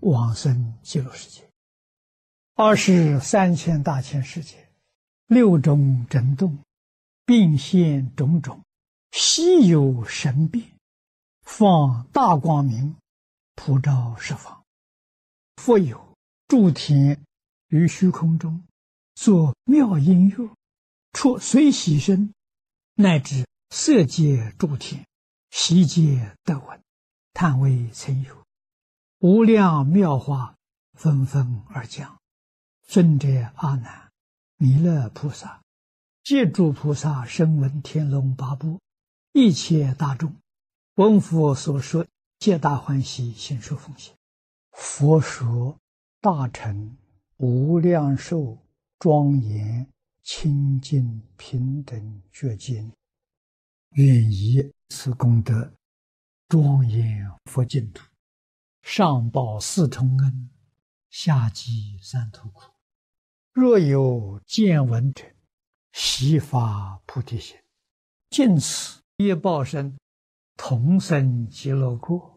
往生极乐世界。23千大千世界，六种震动，并现种种，稀有神变，放大光明，普照十方。复有诸天于虚空中，作妙音乐，出随喜声，乃至色界诸天，悉皆得闻，叹为曾有。无量妙法纷纷而降。尊者阿难、弥勒菩萨、借诸菩萨声闻天龙八部一切大众，闻佛所说，皆大欢喜，心受奉献。佛说大乘无量寿庄严清净平等觉经，愿以此功德庄严佛净土，上报四重恩，下济三途苦。若有见闻者，悉发菩提心，尽此业报身，同生极乐国。